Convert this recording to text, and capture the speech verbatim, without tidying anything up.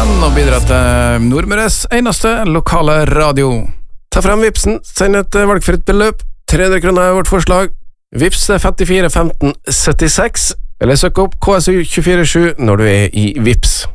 igjen og bidra til Nordmøres eneste lokale radio. Ta frem Vipsen, send et valgfritt beløp. tre hundre kroner er vårt forslag. Vips femtifire femten syttiseks, eller søk opp K S U to fire sju når du er i Vips.